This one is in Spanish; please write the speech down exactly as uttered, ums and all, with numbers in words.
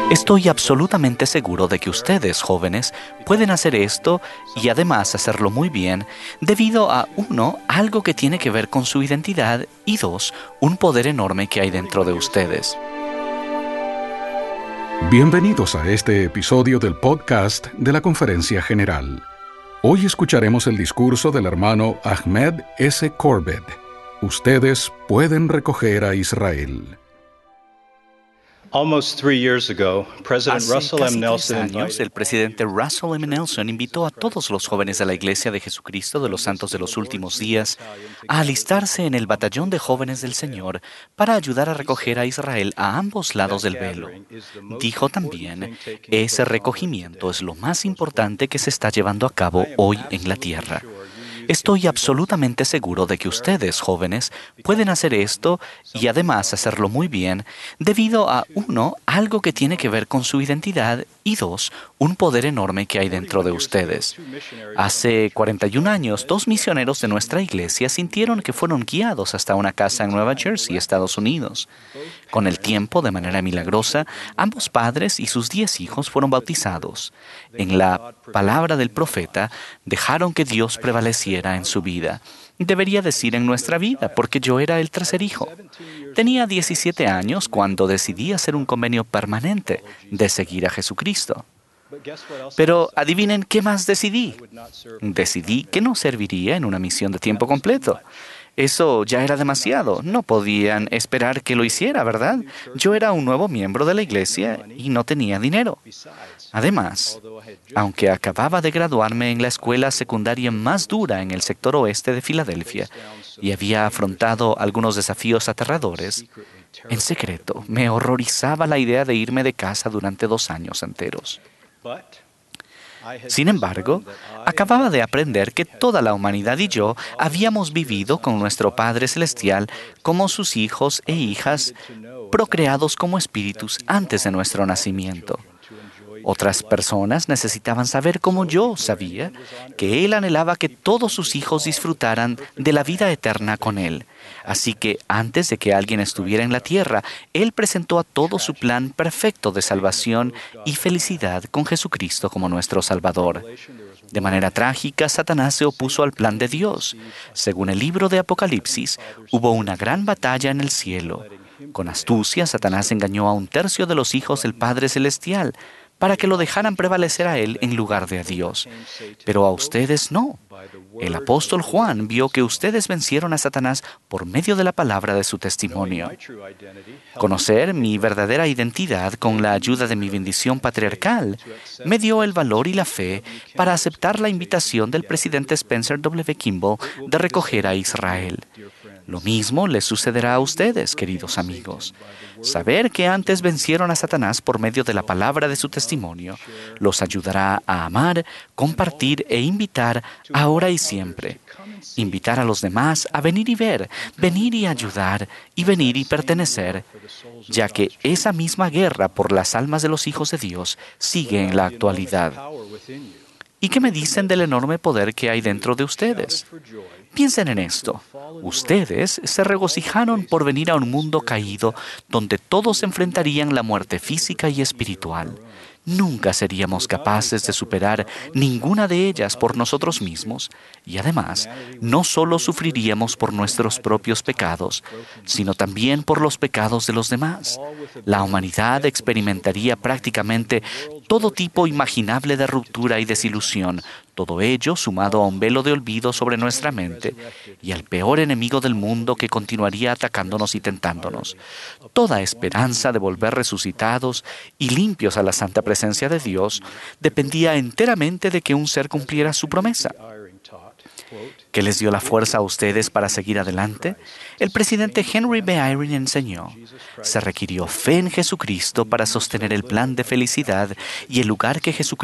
Estoy absolutamente seguro de que ustedes, jóvenes, pueden hacer esto y además hacerlo muy bien debido a, uno, algo que tiene que ver con su identidad y dos, un poder enorme que hay dentro de ustedes. Bienvenidos a este episodio del podcast de la Conferencia General. Hoy escucharemos el discurso del hermano Ahmed S. Corbett. Ustedes pueden recoger a Israel. Almost three years ago, President Hace Russell casi M. tres Nelson años, invited el presidente Russell M. Nelson invitó a todos los jóvenes de la Iglesia de Jesucristo de los Santos de los Últimos Días a alistarse en el Batallón de Jóvenes del Señor para ayudar a recoger a Israel a ambos lados del velo. Dijo también, ese recogimiento es lo más importante que se está llevando a cabo hoy en la tierra. Estoy absolutamente seguro de que ustedes, jóvenes, pueden hacer esto y además hacerlo muy bien debido a, uno, algo que tiene que ver con su identidad y dos, un poder enorme que hay dentro de ustedes. Hace cuarenta y un años, dos misioneros de nuestra iglesia sintieron que fueron guiados hasta una casa en Nueva Jersey, Estados Unidos. Con el tiempo, de manera milagrosa, ambos padres y sus diez hijos fueron bautizados. En la palabra del profeta, dejaron que Dios prevaleciera en su vida. Debería decir en nuestra vida, porque yo era el tercer hijo. Tenía diecisiete años cuando decidí hacer un convenio permanente de seguir a Jesucristo. Pero adivinen qué más decidí. Decidí que no serviría en una misión de tiempo completo. Eso ya era demasiado. No podían esperar que lo hiciera, ¿verdad? Yo era un nuevo miembro de la iglesia y no tenía dinero. Además, aunque acababa de graduarme en la escuela secundaria más dura en el sector oeste de Filadelfia y había afrontado algunos desafíos aterradores, en secreto me horrorizaba la idea de irme de casa durante dos años enteros. Sin embargo, acababa de aprender que toda la humanidad y yo habíamos vivido con nuestro Padre Celestial como sus hijos e hijas, procreados como espíritus antes de nuestro nacimiento. Otras personas necesitaban saber, como yo sabía, que Él anhelaba que todos sus hijos disfrutaran de la vida eterna con Él. Así que antes de que alguien estuviera en la tierra, Él presentó a todos su plan perfecto de salvación y felicidad con Jesucristo como nuestro Salvador. De manera trágica, Satanás se opuso al plan de Dios. Según el libro de Apocalipsis, hubo una gran batalla en el cielo. Con astucia, Satanás engañó a un tercio de los hijos del Padre Celestial, para que lo dejaran prevalecer a Él en lugar de a Dios. Pero a ustedes no. El apóstol Juan vio que ustedes vencieron a Satanás por medio de la palabra de su testimonio. Conocer mi verdadera identidad con la ayuda de mi bendición patriarcal me dio el valor y la fe para aceptar la invitación del presidente Spencer W. Kimball de recoger a Israel. Lo mismo les sucederá a ustedes, queridos amigos. Saber que antes vencieron a Satanás por medio de la palabra de su testimonio los ayudará a amar, compartir e invitar ahora y siempre. Invitar a los demás a venir y ver, venir y ayudar y venir y pertenecer, ya que esa misma guerra por las almas de los hijos de Dios sigue en la actualidad. ¿Y qué me dicen del enorme poder que hay dentro de ustedes? Piensen en esto. Ustedes se regocijaron por venir a un mundo caído donde todos enfrentarían la muerte física y espiritual. Nunca seríamos capaces de superar ninguna de ellas por nosotros mismos y además no solo sufriríamos por nuestros propios pecados, sino también por los pecados de los demás. La humanidad experimentaría prácticamente todo tipo imaginable de ruptura y desilusión, todo ello sumado a un velo de olvido sobre nuestra mente y al peor enemigo del mundo que continuaría atacándonos y tentándonos. Toda esperanza de volver resucitados y limpios a la santa presencia de Dios dependía enteramente de que un ser cumpliera su promesa. ¿Qué les dio la fuerza a ustedes para seguir adelante? El presidente Henry B. Eyring enseñó, se requirió fe en Jesucristo para sostener el plan de felicidad y el lugar que Jesucristo